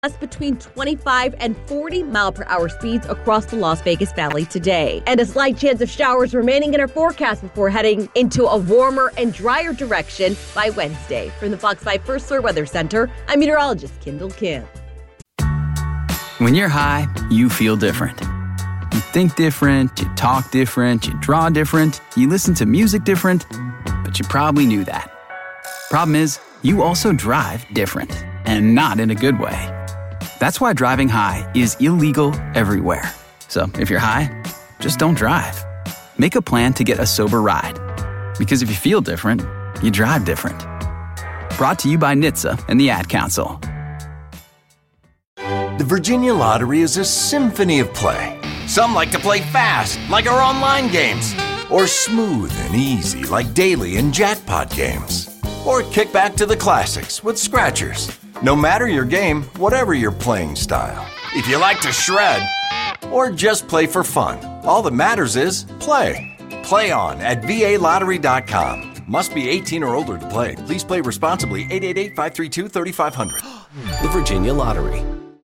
between 25 and 40 mile per hour speeds across the Las Vegas Valley today. And a slight chance of showers remaining in our forecast before heading into a warmer and drier direction by Wednesday. From the Fox 5 First Alert Weather Center, I'm meteorologist Kendall Kim. When you're high, you feel different. You think different, you talk different, you draw different, you listen to music different, but you probably knew that. Problem is, you also drive different, and not in a good way. That's why driving high is illegal everywhere. So if you're high, just don't drive. Make a plan to get a sober ride. Because if you feel different, you drive different. Brought to you by NHTSA and the Ad Council. The Virginia Lottery is a symphony of play. Some like to play fast, like our online games. Or smooth and easy, like daily and jackpot games. Or kick back to the classics with scratchers. No matter your game, whatever your playing style. If you like to shred, or just play for fun, all that matters is play. Play on at VALottery.com. Must be 18 or older to play. Please play responsibly. 888-532-3500. The Virginia Lottery.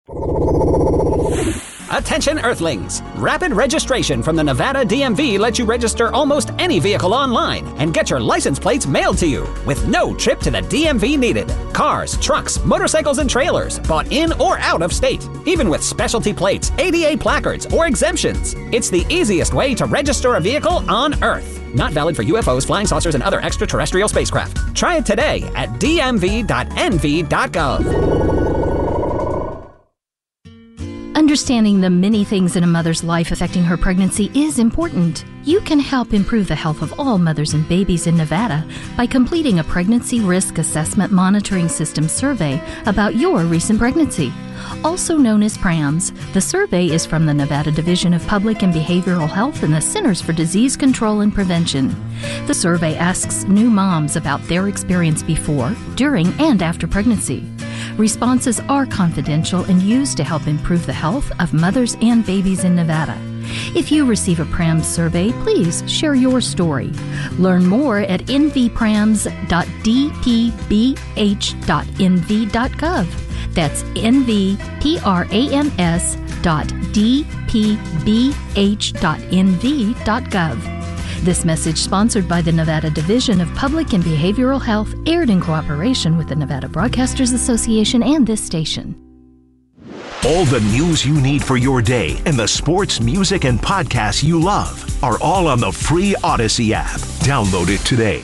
Attention Earthlings! Rapid registration from the Nevada DMV lets you register almost any vehicle online and get your license plates mailed to you with no trip to the DMV needed. Cars, trucks, motorcycles, and trailers bought in or out of state, even with specialty plates, ADA placards, or exemptions. It's the easiest way to register a vehicle on Earth. Not valid for UFOs, flying saucers, and other extraterrestrial spacecraft. Try it today at dmv.nv.gov. Understanding the many things in a mother's life affecting her pregnancy is important. You can help improve the health of all mothers and babies in Nevada by completing a Pregnancy Risk Assessment Monitoring System survey about your recent pregnancy. Also known as PRAMS, the survey is from the Nevada Division of Public and Behavioral Health and the Centers for Disease Control and Prevention. The survey asks new moms about their experience before, during, and after pregnancy. Responses are confidential and used to help improve the health of mothers and babies in Nevada. If you receive a PRAMS survey, please share your story. Learn more at nvprams.dpbh.nv.gov. That's nvprams.dpbh.nv.gov. This message, sponsored by the Nevada Division of Public and Behavioral Health, aired in cooperation with the Nevada Broadcasters Association and this station. All the news you need for your day and the sports, music, and podcasts you love are all on the free Odyssey app. Download it today.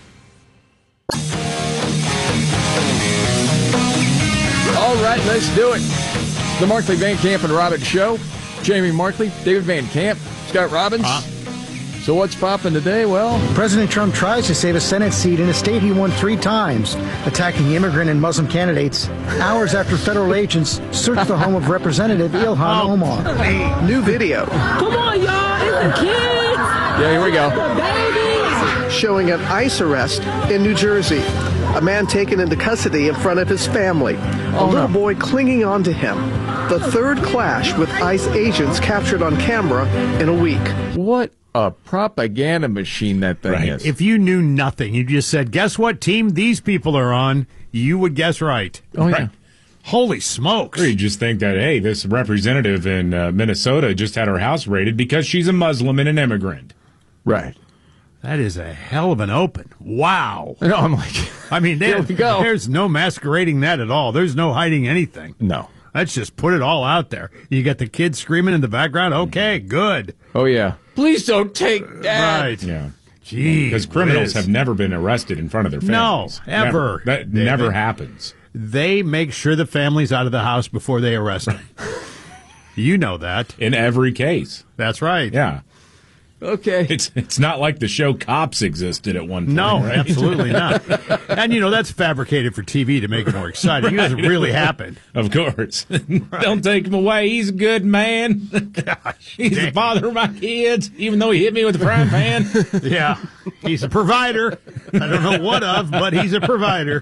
All right, let's do it. The Markley, Van Camp, and Robbins Show. Jamie Markley, David Van Camp, Scott Robbins. So what's popping today? Well, President Trump tries to save a Senate seat in a state he won 3 times, attacking immigrant and Muslim candidates, hours after federal agents searched the home of Representative Ilhan Omar. New video. Come on, y'all. It's the kids. Yeah, here we go. The babies. Showing an ICE arrest in New Jersey. A man taken into custody in front of his family. A little boy clinging on to him. The third clash with ICE agents captured on camera in a week. What a propaganda machine that thing is. If you knew nothing, you just said, guess what team these people are on, you would guess right. Oh, yeah. Holy smokes. Or you just think that, hey, this representative in Minnesota just had her house raided because she's a Muslim and an immigrant. Right. That is a hell of an open. Wow. No, I'm like, I mean, there's no masquerading that at all. There's no hiding anything. No. Let's just put it all out there. You got the kids screaming in the background. Okay, good. Oh, yeah. Please don't take that. Right. Yeah. Gee, because criminals have never been arrested in front of their families. No, ever. That never happens. They make sure the family's out of the house before they arrest them. You know that. In every case. That's right. Yeah. Okay. It's not like the show Cops existed at one point. No, right? Absolutely not. And, that's fabricated for TV to make it more exciting. It doesn't really happen. Of course. Don't take him away. He's a good man. Gosh, he's the father of my kids, even though he hit me with a frying pan. Yeah. He's a provider. I don't know what of, but he's a provider.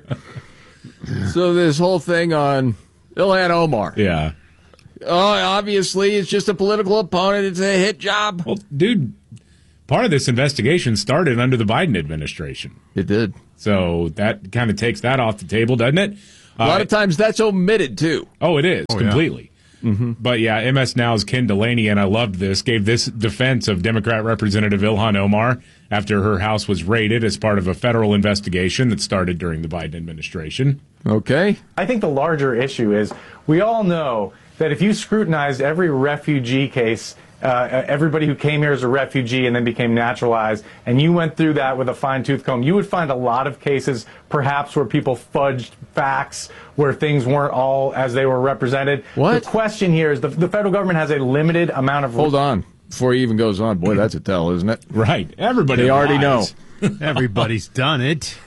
So this whole thing on Ilhan Omar. Yeah. Oh, obviously, it's just a political opponent. It's a hit job. Well, dude, part of this investigation started under the Biden administration. It did. So that kind of takes that off the table, doesn't it? A lot of times that's omitted, too. Oh, it is, completely. Yeah. Mm-hmm. But yeah, MS Now's Ken Delaney, and I loved this, gave this defense of Democrat Representative Ilhan Omar after her house was raided as part of a federal investigation that started during the Biden administration. Okay. I think the larger issue is we all know that if you scrutinized every refugee case, everybody who came here as a refugee and then became naturalized, and you went through that with a fine-tooth comb, you would find a lot of cases perhaps where people fudged facts, where things weren't all as they were represented. What? The question here is the federal government has a limited amount of... Hold on. Before he even goes on, boy, that's a tell, isn't it? Right. Everybody They already know. Everybody's done it.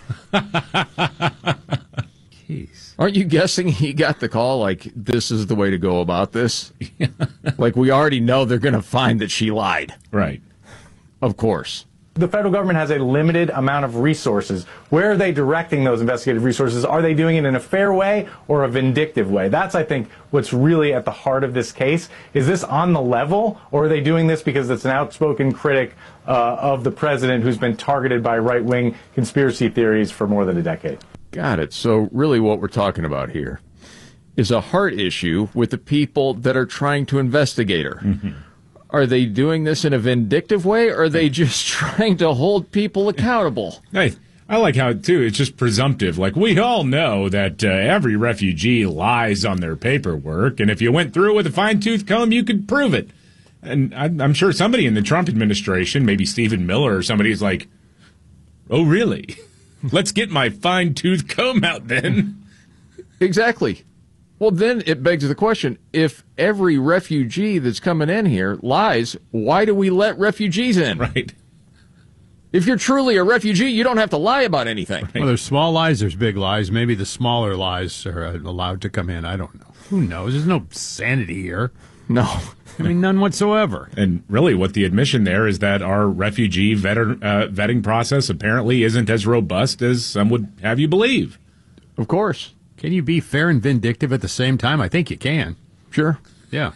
Aren't you guessing he got the call like, this is the way to go about this? Like, we already know they're going to find that she lied. Right. Of course. The federal government has a limited amount of resources. Where are they directing those investigative resources? Are they doing it in a fair way or a vindictive way? That's, I think, what's really at the heart of this case. Is this on the level, or are they doing this because it's an outspoken critic of the president who's been targeted by right-wing conspiracy theories for more than a decade? Got it. So really what we're talking about here is a heart issue with the people that are trying to investigate her. Mm-hmm. Are they doing this in a vindictive way, or are they just trying to hold people accountable? Hey, I like how, too, it's just presumptive. Like, we all know that every refugee lies on their paperwork, and if you went through it with a fine-tooth comb, you could prove it. And I'm sure somebody in the Trump administration, maybe Stephen Miller or somebody, is like, oh, really? Let's get my fine-tooth comb out then. Exactly. Well, then it begs the question, if every refugee that's coming in here lies, why do we let refugees in? Right. If you're truly a refugee, you don't have to lie about anything. Right. Well, there's small lies, there's big lies. Maybe the smaller lies are allowed to come in. I don't know. Who knows? There's no sanity here. No. I mean, none whatsoever. And really what the admission there is that our refugee vetting process apparently isn't as robust as some would have you believe. Of course. Can you be fair and vindictive at the same time? I think you can. Sure. Yeah.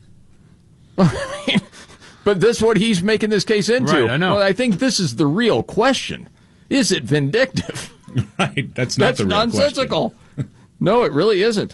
But that's what he's making this case into. Right, I know. Well, I think this is the real question. Is it vindictive? Right. That's not the real nonsensical. No, it really isn't.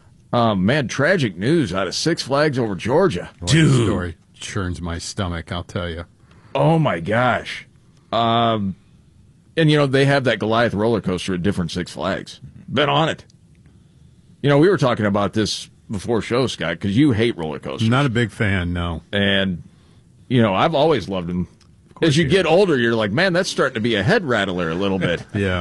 Man, tragic news out of Six Flags over Georgia. Boy, this story churns my stomach, I'll tell you. Oh, my gosh. And, you know, they have that Goliath roller coaster at different Six Flags. Been on it. You know, we were talking about this before show, Scott, because you hate roller coasters. Not a big fan, no. And, you know, I've always loved them. As you get older, you're like, man, that's starting to be a head rattler a little bit. Yeah.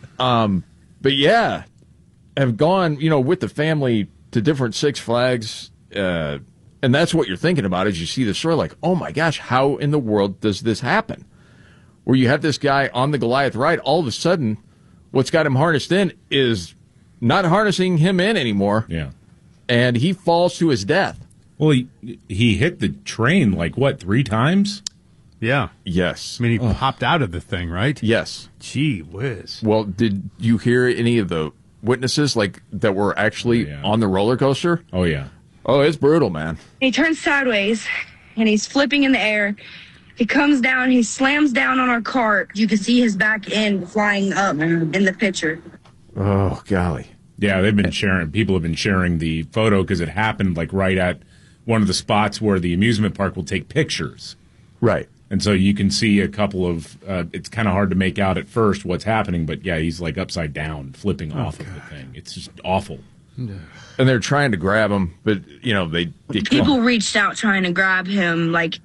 But, yeah, have gone, you know, with the family to different Six Flags, and that's what you're thinking about as you see the story, like, oh, my gosh, how in the world does this happen? Where you have this guy on the Goliath ride, all of a sudden, what's got him harnessed in is not harnessing him in anymore. Yeah. And he falls to his death. Well, he hit the train, like, what, 3 times? Yeah. Yes. I mean, he popped out of the thing, right? Yes. Gee whiz. Well, did you hear any of the witnesses, like, that were actually on the roller coaster? Oh, yeah. Oh, it's brutal, man. He turns sideways, and he's flipping in the air. He comes down, he slams down on our cart. You can see his back end flying up in the picture. Oh, golly. Yeah, people have been sharing the photo because it happened like right at one of the spots where the amusement park will take pictures. Right. And so you can see a couple of, it's kind of hard to make out at first what's happening, but yeah, he's like upside down, flipping off of the thing. It's just awful. And they're trying to grab him, but, you know, people reached out trying to grab him, like,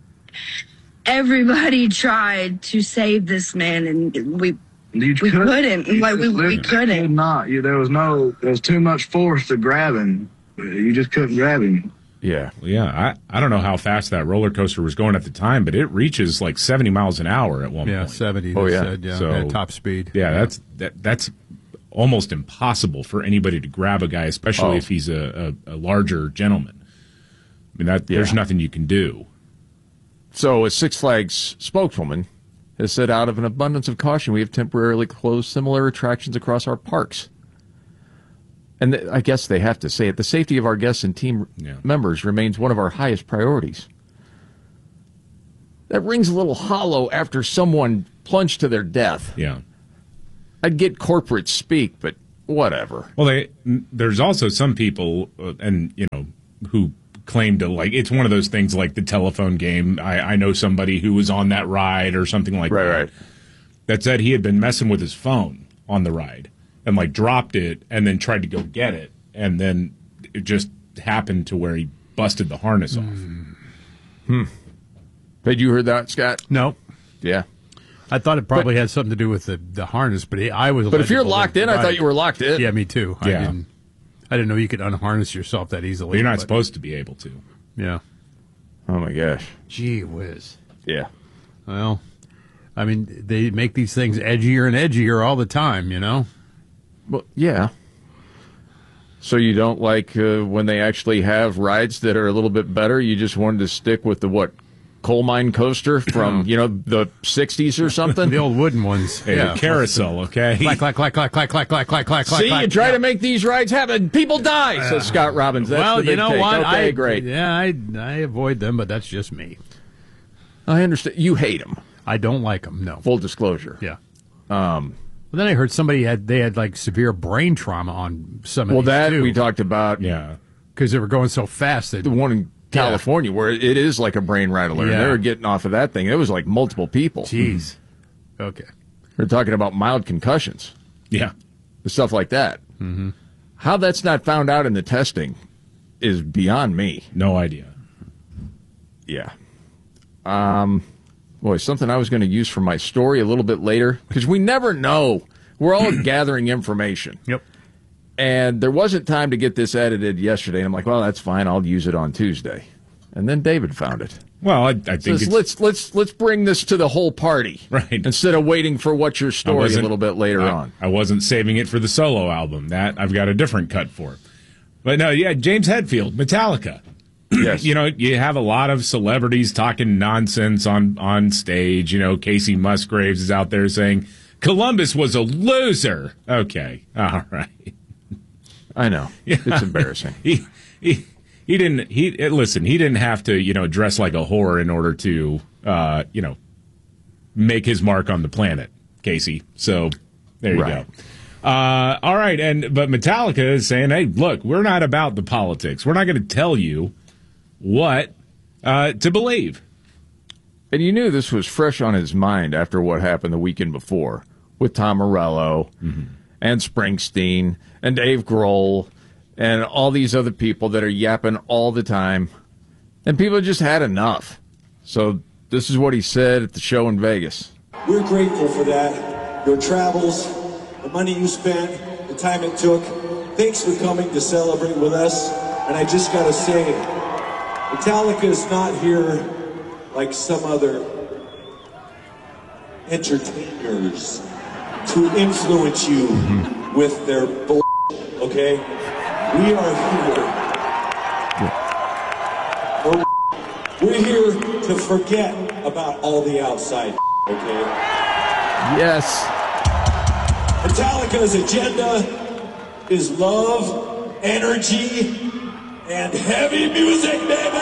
everybody tried to save this man, and we couldn't. Like, we couldn't. There was too much force to grab him. You just couldn't grab him. Yeah. Well, yeah, I don't know how fast that roller coaster was going at the time, but it reaches like 70 miles an hour at one point. Yeah, 70. Oh, yeah. Said, so, at top speed. Yeah, that's almost impossible for anybody to grab a guy, especially if he's a larger gentleman. I mean, there's nothing you can do. So a Six Flags spokeswoman has said, out of an abundance of caution, we have temporarily closed similar attractions across our parks. And I guess they have to say it. The safety of our guests and team members remains one of our highest priorities. That rings a little hollow after someone plunged to their death. Yeah. I'd get corporate speak, but whatever. Well, there's also some people, who claim to, like, it's one of those things like the telephone game. I know somebody who was on that ride or something like that. Right. That said he had been messing with his phone on the ride and, like, dropped it and then tried to go get it. And then it just happened to where he busted the harness off. Had you heard that, Scott? No. Yeah. I thought it probably had something to do with the harness, but I was. But if you're locked in, I thought you were locked in. Yeah, me too. Yeah. I didn't know you could unharness yourself that easily. Well, you're not supposed to be able to. Yeah. Oh my gosh. Gee whiz. Yeah. Well, I mean, they make these things edgier and edgier all the time, you know? Well, yeah. So you don't like when they actually have rides that are a little bit better? You just wanted to stick with the coal mine coaster from, the 60s or something? The old wooden ones. Hey, the carousel, okay? Clack, clack, clack, clack, clack, clack, clack, clack, clack. See, you try to make these rides happen, people die, says Scott Robbins. That's the big you know take. what? Okay, great. Yeah, I avoid them, but that's just me. I understand. You hate them. I don't like them, no. Full disclosure. Yeah. But then I heard somebody had like severe brain trauma on some of these, that too. We talked about. Yeah. Because they were going so fast. The one in California where it is like a brain rattler. Yeah. And they were getting off of that thing. It was like multiple people. Jeez. Okay. They're talking about mild concussions. Yeah. Stuff like that. Mm-hmm. How that's not found out in the testing is beyond me. No idea. Yeah. Boy, something I was going to use for my story a little bit later, because we never know. We're all gathering information. Yep. And there wasn't time to get this edited yesterday. I'm like, well, that's fine. I'll use it on Tuesday. And then David found it. Well, I think says, let's bring this to the whole party, right? Instead of waiting for what's your story a little bit later on. I wasn't saving it for the solo album. That I've got a different cut for. But no, yeah, James Hetfield, Metallica. Yes. You have a lot of celebrities talking nonsense on stage. Casey Musgraves is out there saying Columbus was a loser. Okay, all right. I know. Yeah. It's embarrassing. He didn't have to, dress like a whore in order to, make his mark on the planet, Casey. So there you go. All right. But Metallica is saying, hey, look, we're not about the politics. We're not going to tell you what to believe. And you knew this was fresh on his mind after what happened the weekend before with Tom Morello and Springsteen and Dave Grohl and all these other people that are yapping all the time. And people just had enough. So this is what he said at the show in Vegas. We're grateful for that. Your travels, the money you spent, the time it took. Thanks for coming to celebrate with us. And I just got to say, Metallica is not here like some other entertainers to influence you with their bull, okay? We are here. We're here to forget about all the outside, okay? Yes. Metallica's agenda is love, energy, and heavy music, baby!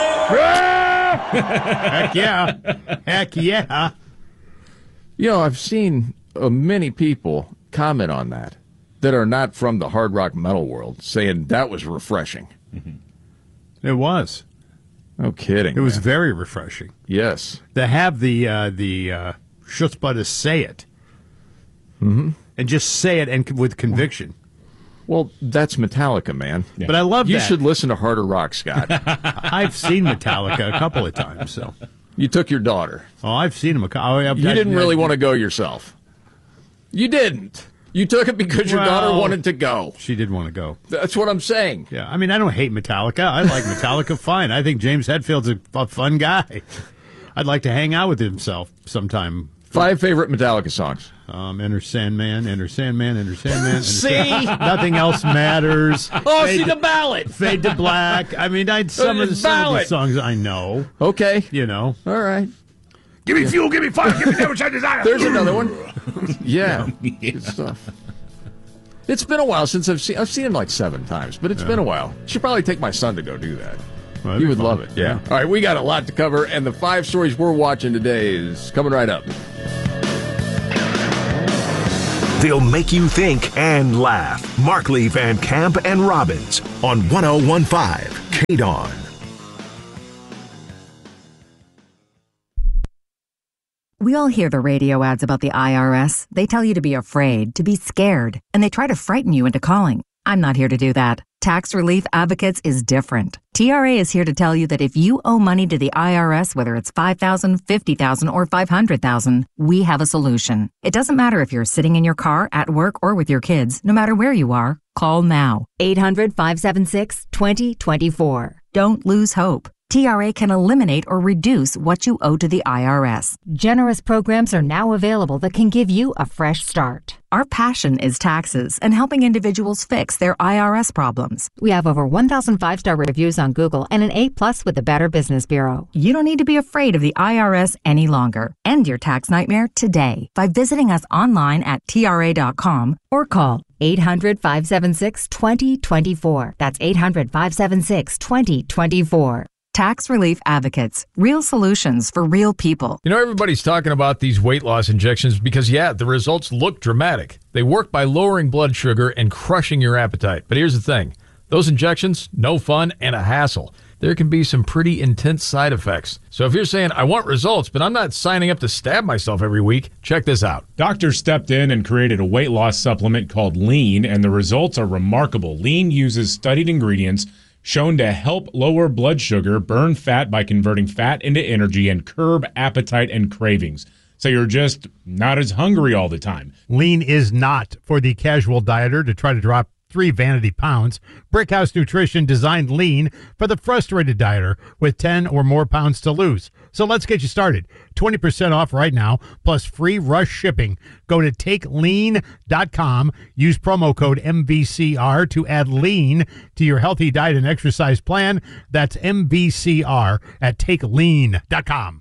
Heck yeah. Heck yeah. I've seen many people comment on that are not from the hard rock metal world, saying that was refreshing. It was. No kidding. It was very refreshing. Yes. To have the chutzpah to say it. And just say it and with conviction. Well, that's Metallica, man. Yeah. But I love you that. You should listen to harder rock, Scott. I've seen Metallica a couple of times, so. You took your daughter. Oh, I've seen him. You didn't really want to go yourself. You didn't. You took it because your daughter wanted to go. She did want to go. That's what I'm saying. Yeah, I mean, I don't hate Metallica. I like Metallica fine. I think James Hetfield's a fun guy. I'd like to hang out with himself sometime. 5 favorite Metallica songs. Enter Sandman, Enter Sandman, Enter Sandman. See? Nothing else matters. Oh, see the ballad. Fade to Black. I mean, some of the songs I know. Okay. All right. Give me fuel, give me fire, give me that which I desire. There's another one. Yeah. Good stuff. It's been a while since I've seen him like 7 times, but it's been a while. Should probably take my son to go do that. Well, he would love it. Yeah. All right, we got a lot to cover, and the 5 stories we're watching today is coming right up. They'll make you think and laugh. Markley, Van Camp, and Robbins on 101.5 KDON. We all hear the radio ads about the IRS. They tell you to be afraid, to be scared, and they try to frighten you into calling. I'm not here to do that. Tax Relief Advocates is different. TRA is here to tell you that if you owe money to the IRS, whether it's $5,000, $50,000, or $500,000, we have a solution. It doesn't matter if you're sitting in your car, at work, or with your kids. No matter where you are, call now. 800-576-2024. Don't lose hope. TRA can eliminate or reduce what you owe to the IRS. Generous programs are now available that can give you a fresh start. Our passion is taxes and helping individuals fix their IRS problems. We have over 1,000 5-star reviews on Google and an A+ with the Better Business Bureau. You don't need to be afraid of the IRS any longer. End your tax nightmare today by visiting us online at TRA.com or call 800-576-2024. That's 800-576-2024. Tax Relief Advocates. Real solutions for real people. You know, everybody's talking about these weight loss injections because, yeah, the results look dramatic. They work by lowering blood sugar and crushing your appetite. But here's the thing. Those injections, no fun and a hassle. There can be some pretty intense side effects. So if you're saying, I want results, but I'm not signing up to stab myself every week, check this out. Doctors stepped in and created a weight loss supplement called Lean, and the results are remarkable. Lean uses studied ingredients shown to help lower blood sugar, burn fat by converting fat into energy, and curb appetite and cravings. So you're just not as hungry all the time. Lean is not for the casual dieter to try to drop 3 vanity pounds. Brickhouse Nutrition designed Lean for the frustrated dieter with 10 or more pounds to lose. So let's get you started. 20% off right now, plus free rush shipping. Go to TakeLean.com. Use promo code MVCR to add Lean to your healthy diet and exercise plan. That's MVCR at TakeLean.com.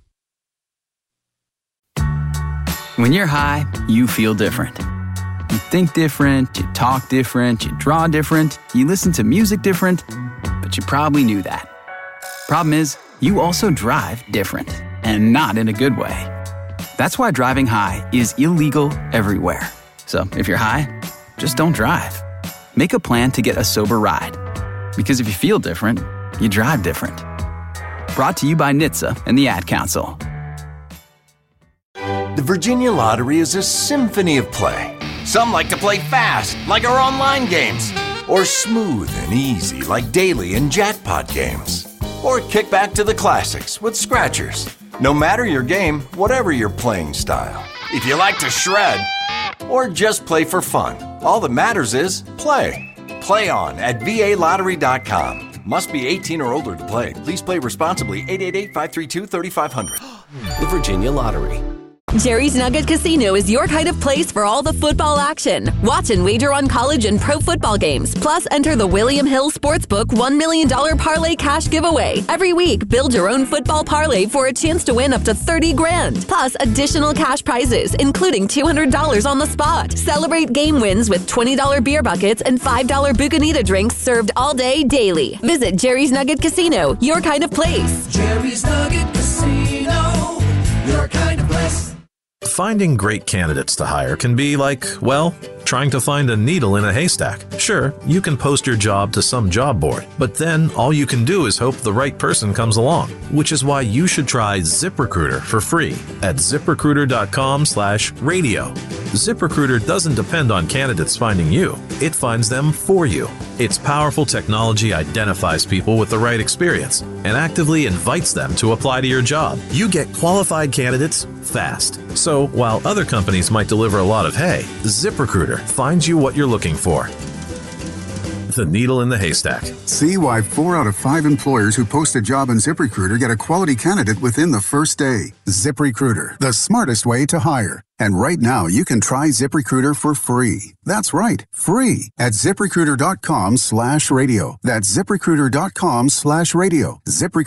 When you're high, you feel different. You think different, you talk different, you draw different, you listen to music different, but you probably knew that. Problem is, you also drive different, and not in a good way. That's why driving high is illegal everywhere. So if you're high, just don't drive. Make a plan to get a sober ride. Because if you feel different, you drive different. Brought to you by NHTSA and the Ad Council. The Virginia Lottery is a symphony of play. Some like to play fast, like our online games, or smooth and easy, like daily and jackpot games. Or kick back to the classics with scratchers. No matter your game, whatever your playing style. If you like to shred, or just play for fun, all that matters is play. Play on at VALottery.com. Must be 18 or older to play. Please play responsibly. 888-532-3500. The Virginia Lottery. Jerry's Nugget Casino is your kind of place for all the football action. Watch and wager on college and pro football games. Plus, enter the William Hill Sportsbook $1 million parlay cash giveaway. Every week, build your own football parlay for a chance to win up to $30,000. Plus, additional cash prizes, including $200 on the spot. Celebrate game wins with $20 beer buckets and $5 Bucanita drinks served all day, daily. Visit Jerry's Nugget Casino, your kind of place. Jerry's Nugget Casino, your kind of place. Finding great candidates to hire can be like, well, trying to find a needle in a haystack. Sure, you can post your job to some job board, but then all you can do is hope the right person comes along, which is why you should try ZipRecruiter for free at ZipRecruiter.com/radio. ZipRecruiter doesn't depend on candidates finding you. It finds them for you. Its powerful technology identifies people with the right experience and actively invites them to apply to your job. You get qualified candidates fast. So while other companies might deliver a lot of hay, ZipRecruiter finds you what you're looking for. The needle in the haystack. See why 4 out of 5 employers who post a job on ZipRecruiter get a quality candidate within the first day. ZipRecruiter, the smartest way to hire. And right now, you can try ZipRecruiter for free. That's right, free at ZipRecruiter.com/radio. That's ZipRecruiter.com/radio.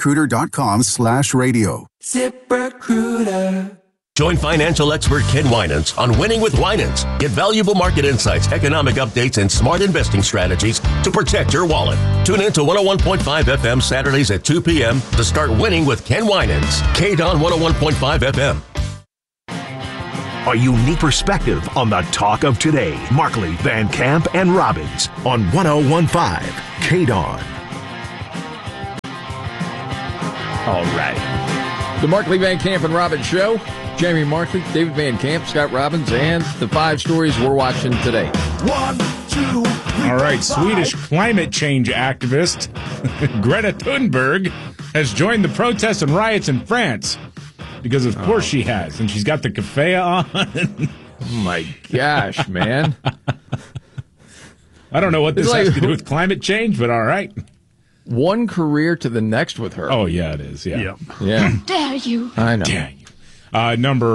ZipRecruiter.com/radio. ZipRecruiter. Join financial expert Ken Winans on Winning with Winans. Get valuable market insights, economic updates, and smart investing strategies to protect your wallet. Tune in to 101.5 FM Saturdays at 2 p.m. to start winning with Ken Winans. KDON 101.5 FM. A unique perspective on the talk of today. Markley, Van Camp, and Robbins on 101.5 KDON. All right. The Markley, Van Camp, and Robbins Show. Jamie Markley, David Van Camp, Scott Robbins, and the 5 stories we're watching today. 1, 2, 3. All right, Swedish climate change activist Greta Thunberg has joined the protests and riots in France. Because of course she has, and she's got the keffiyeh on. Oh my gosh, man. I don't know what this has to do with climate change, but all right. One career to the next with her. Oh, yeah, it is. Yeah. Yeah. Dare you? I know. Dare you. Number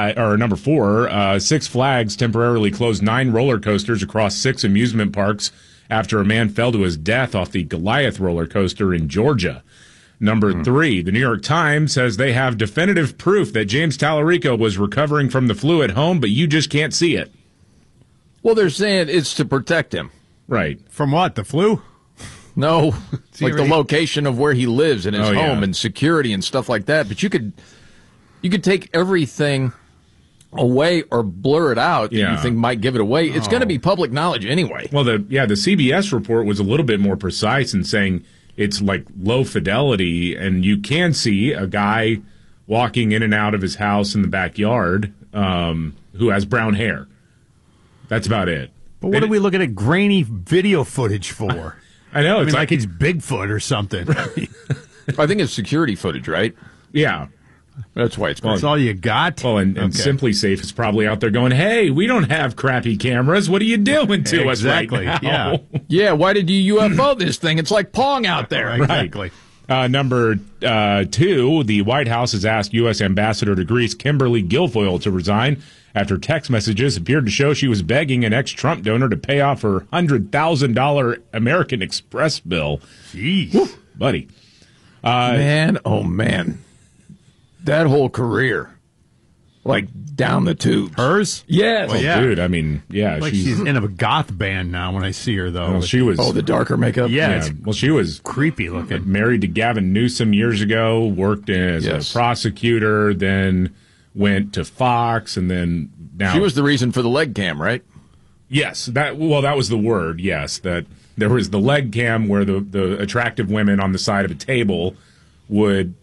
4, Six Flags temporarily closed 9 roller coasters across 6 amusement parks after a man fell to his death off the Goliath roller coaster in Georgia. Number 3, the New York Times says they have definitive proof that James Tallarico was recovering from the flu at home, but you just can't see it. Well, they're saying it's to protect him. Right. From what? The flu? No, like the location of where he lives in his home yeah. and security and stuff like that. But you could take everything away or blur it out that you think might give it away. It's going to be public knowledge anyway. Well, the CBS report was a little bit more precise in saying it's like low fidelity, and you can see a guy walking in and out of his house in the backyard who has brown hair. That's about it. But what are we looking at grainy video footage for? I know. It's like it's Bigfoot or something. I think it's security footage, right? Yeah. That's why it's That's all you got? Well, and Simply Safe is probably out there going, hey, we don't have crappy cameras. What are you doing to us right now? Yeah. Yeah, why did you UFO this thing? It's like Pong out there. Exactly. Number 2, the White House has asked U.S. Ambassador to Greece Kimberly Guilfoyle to resign after text messages appeared to show she was begging an ex-Trump donor to pay off her $100,000 American Express bill. Jeez. Woo, buddy. Man, oh man. That whole career. Like down the tubes. Hers? Yes. Well, yeah. dude, I mean, yeah. Like she's in a goth band now when I see her, though. Well, she was. Oh, the darker makeup? Yeah. Well, she was creepy looking. Married to Gavin Newsom years ago, worked as a prosecutor, then went to Fox, and then now. She was the reason for the leg cam, right? Yes. That was the word, yes. That there was the leg cam where the attractive women on the side of a table would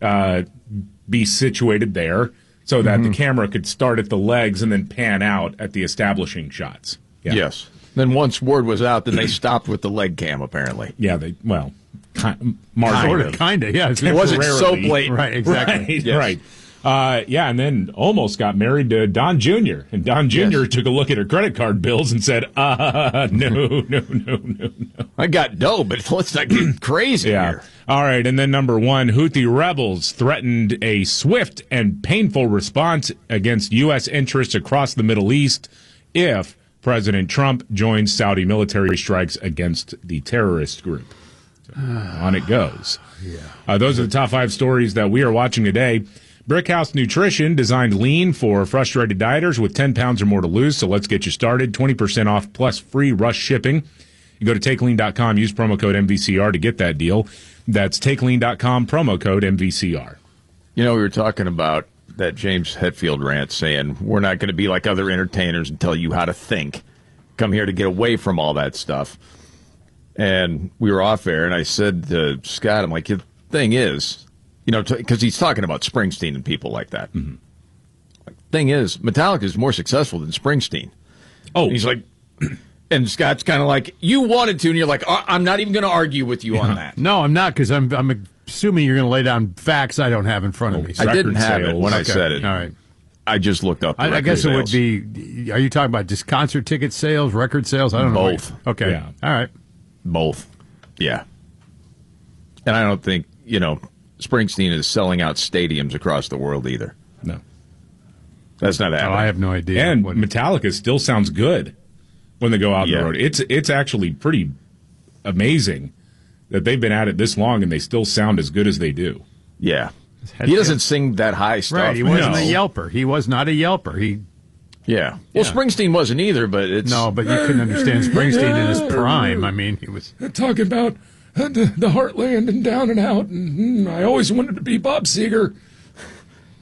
be situated there so that the camera could start at the legs and then pan out at the establishing shots. Yeah. Yes. Then once word was out, then they stopped with the leg cam, apparently. Yeah, Kind of, yeah. It wasn't so blatant. Right, exactly. Right, Yes. right. And then almost got married to Don Jr. And Don Jr. took a look at her credit card bills and said, no. I got dough, but let's not get crazy here. All right, and then number 1, Houthi rebels threatened a swift and painful response against U.S. interests across the Middle East if President Trump joins Saudi military strikes against the terrorist group. So, on it goes. Those are the top 5 stories that we are watching today. Brickhouse Nutrition designed lean for frustrated dieters with 10 pounds or more to lose. So let's get you started. 20% off plus free rush shipping. You go to TakeLean.com, use promo code MVCR to get that deal. That's TakeLean.com, promo code MVCR. You know, we were talking about that James Hetfield rant saying, we're not going to be like other entertainers and tell you how to think. Come here to get away from all that stuff. And we were off air, and I said to Scott, I'm like, the thing is, you know, because he's talking about Springsteen and people like that. Mm-hmm. Thing is, Metallica is more successful than Springsteen. Oh. And he's like, and Scott's kind of like, you wanted to, and you're like, I'm not even going to argue with you on that. No, I'm not, because I'm assuming you're going to lay down facts I don't have in front of me. I didn't have it when I said it. All right. I just looked up. I guess it would be, are you talking about just concert ticket sales, record sales? I don't know. Both. Okay. Yeah. All right. Both. Yeah. And I don't think, you know, Springsteen is selling out stadiums across the world either. No. That's not happening. I have no idea. And Metallica still sounds good when they go out on the road. It's actually pretty amazing that they've been at it this long and they still sound as good as they do. Yeah. He doesn't sing that high stuff. Right, he wasn't a yelper. He was not a yelper. Yeah. Well, Springsteen wasn't either, but it's... No, but you couldn't understand Springsteen in his prime. I mean, he was... Talking about the Heartland and Down and Out, and I always wanted to be Bob Seger.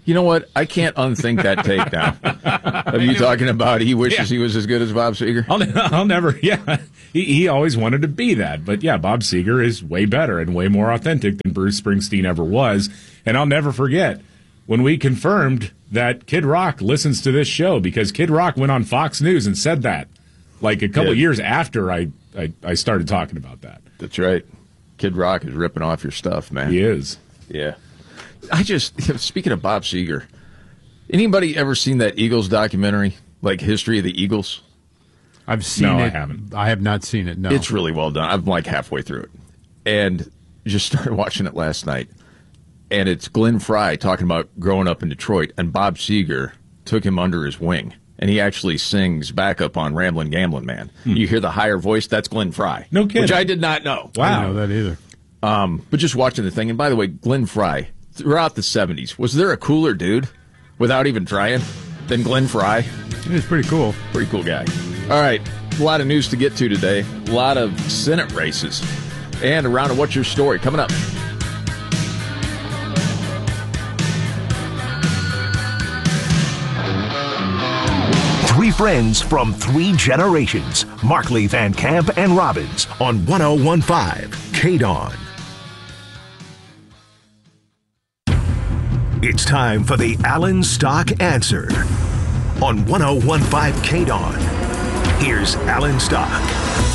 You know what? I can't unthink that take now. Of you talking about he wishes he was as good as Bob Seger? I'll never, He always wanted to be that. But yeah, Bob Seger is way better and way more authentic than Bruce Springsteen ever was. And I'll never forget when we confirmed that Kid Rock listens to this show, because Kid Rock went on Fox News and said that like a couple years after I started talking about that. That's right. Kid Rock is ripping off your stuff, man. He is. Yeah. Speaking of Bob Seger, anybody ever seen that Eagles documentary, like History of the Eagles? I've seen it. I haven't. I have not seen it, no. It's really well done. I'm like halfway through it. And just started watching it last night. And it's Glenn Frey talking about growing up in Detroit, and Bob Seger took him under his wing. And he actually sings backup on Ramblin' Gamblin' Man. You hear the higher voice, that's Glenn Frey. No kidding. Which I did not know. Wow. I didn't know that either. But just watching the thing, and by the way, Glenn Frey, throughout the 70s, was there a cooler dude, without even trying, than Glenn Frey? He was pretty cool. Pretty cool guy. All right, a lot of news to get to today. A lot of Senate races. And a round of What's Your Story coming up. Three friends from three generations. Markley, Van Camp, and Robbins on 101.5 KDON. It's time for the Alan Stock Answer on 101.5 KDON. Here's Alan Stock.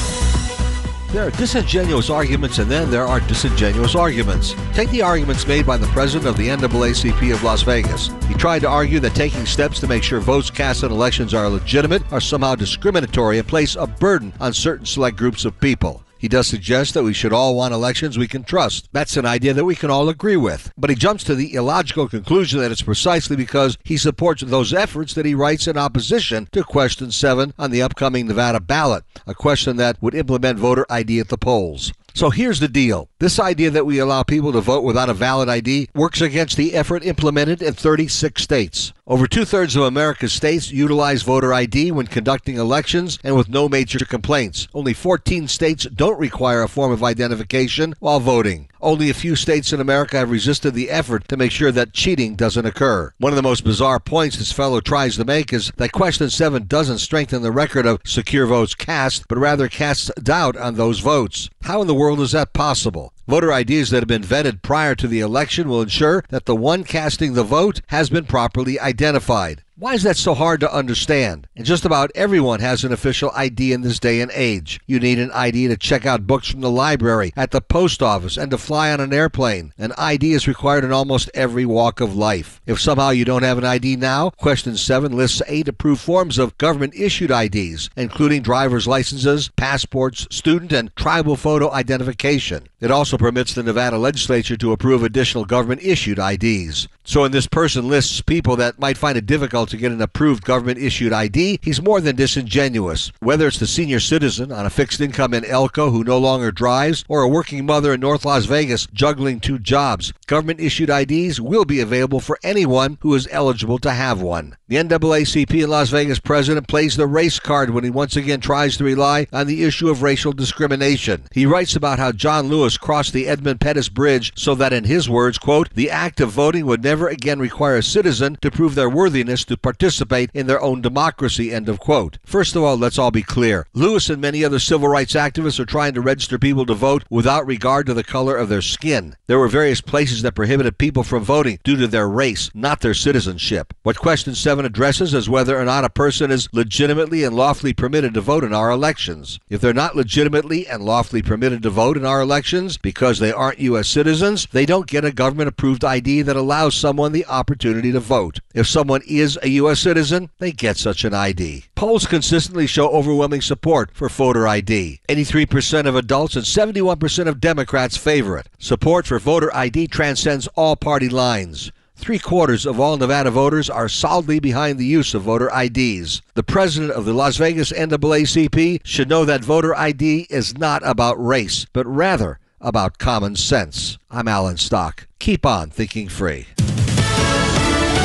There are disingenuous arguments, and then there are disingenuous arguments. Take the arguments made by the president of the NAACP of Las Vegas. He tried to argue that taking steps to make sure votes cast in elections are legitimate are somehow discriminatory and place a burden on certain select groups of people. He does suggest that we should all want elections we can trust. That's an idea that we can all agree with. But he jumps to the illogical conclusion that it's precisely because he supports those efforts that he writes in opposition to Question 7 on the upcoming Nevada ballot, a question that would implement voter ID at the polls. So here's the deal. This idea that we allow people to vote without a valid ID works against the effort implemented in 36 states. Over two-thirds of America's states utilize voter ID when conducting elections and with no major complaints. Only 14 states don't require a form of identification while voting. Only a few states in America have resisted the effort to make sure that cheating doesn't occur. One of the most bizarre points this fellow tries to make is that Question 7 doesn't strengthen the record of secure votes cast, but rather casts doubt on those votes. How in the world is that possible? Voter IDs that have been vetted prior to the election will ensure that the one casting the vote has been properly identified. Why is that so hard to understand? And just about everyone has an official ID in this day and age. You need an ID to check out books from the library, at the post office, and to fly on an airplane. An ID is required in almost every walk of life. If somehow you don't have an ID now, Question 7 lists 8 approved forms of government-issued IDs, including driver's licenses, passports, student and tribal photo identification. It also permits the Nevada legislature to approve additional government-issued IDs. So when this person lists people that might find it difficult to get an approved government-issued ID, he's more than disingenuous. Whether it's the senior citizen on a fixed income in Elko who no longer drives, or a working mother in North Las Vegas juggling 2 jobs, government-issued IDs will be available for anyone who is eligible to have one. The NAACP in Las Vegas president plays the race card when he once again tries to rely on the issue of racial discrimination. He writes about how John Lewis crossed the Edmund Pettus Bridge so that, in his words, quote, the act of voting would never again require a citizen to prove their worthiness to participate in their own democracy, end of quote. First of all, let's all be clear. Lewis and many other civil rights activists are trying to register people to vote without regard to the color of their skin. There were various places that prohibited people from voting due to their race, not their citizenship. What Question 7 addresses is whether or not a person is legitimately and lawfully permitted to vote in our elections. If they're not legitimately and lawfully permitted to vote in our elections because they aren't U.S. citizens, they don't get a government-approved ID that allows someone the opportunity to vote. If someone is a U.S. citizen, they get such an ID. Polls consistently show overwhelming support for voter ID. 83% of adults and 71% of Democrats favor it. Support for voter ID transcends all party lines. 3/4 of all Nevada voters are solidly behind the use of voter IDs. The president of the Las Vegas NAACP should know that voter ID is not about race, but rather about common sense. I'm Alan Stock. Keep on thinking free. Fox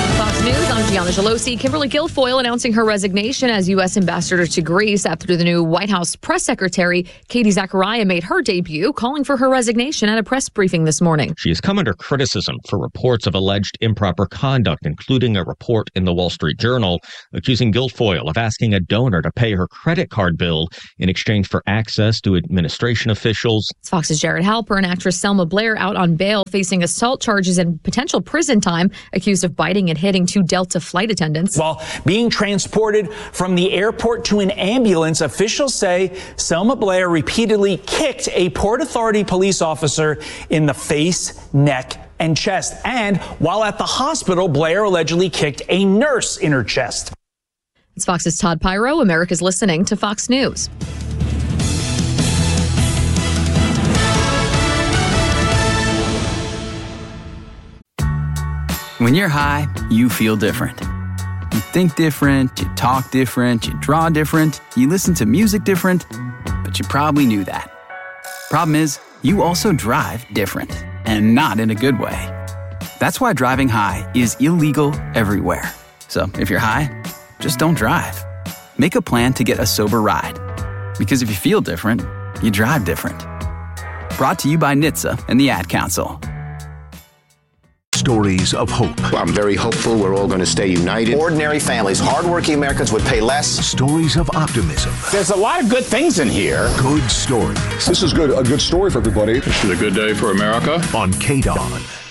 News, I'm Gianna Gelosi. Kimberly Guilfoyle announcing her resignation as U.S. ambassador to Greece after the new White House press secretary, Katie Zachariah, made her debut, calling for her resignation at a press briefing this morning. She has come under criticism for reports of alleged improper conduct, including a report in the Wall Street Journal accusing Guilfoyle of asking a donor to pay her credit card bill in exchange for access to administration officials. It's Fox's Jared Halper and actress Selma Blair out on bail facing assault charges and potential prison time, accused of biting and hitting two Delta flight attendants. While being transported from the airport to an ambulance, officials say Selma Blair repeatedly kicked a Port Authority police officer in the face, neck, and chest. And while at the hospital, Blair allegedly kicked a nurse in her chest. It's Fox's Todd Pyro. America's listening to Fox News. When you're high, you feel different. You think different, you talk different, you draw different, you listen to music different, but you probably knew that. Problem is, you also drive different, and not in a good way. That's why driving high is illegal everywhere. So if you're high, just don't drive. Make a plan to get a sober ride. Because if you feel different, you drive different. Brought to you by NHTSA and the Ad Council. Stories of hope. I'm very hopeful we're all going to stay united. Ordinary families, hardworking Americans would pay less. Stories of optimism. There's a lot of good things in here. Good stories. This is good. A good story for everybody. This is a good day for America. On KDON.